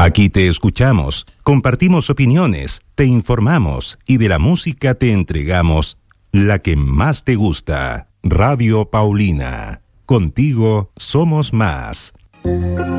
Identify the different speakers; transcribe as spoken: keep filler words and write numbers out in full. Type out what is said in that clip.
Speaker 1: Aquí te escuchamos, compartimos opiniones, te informamos y de la música te entregamos la que más te gusta. Radio Paulina. Contigo somos más.